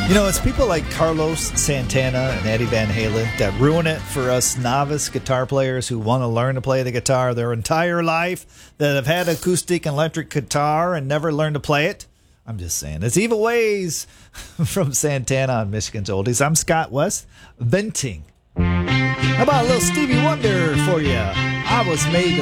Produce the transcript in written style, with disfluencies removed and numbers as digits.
You know, it's people like Carlos Santana and Eddie Van Halen that ruin it for us novice guitar players who want to learn to play the guitar their entire life, that have had acoustic and electric guitar and never learned to play it. I'm just saying. It's Evil Ways from Santana on Michigan's Oldies. I'm Scott West, venting. How about a little Stevie Wonder for you? I was made to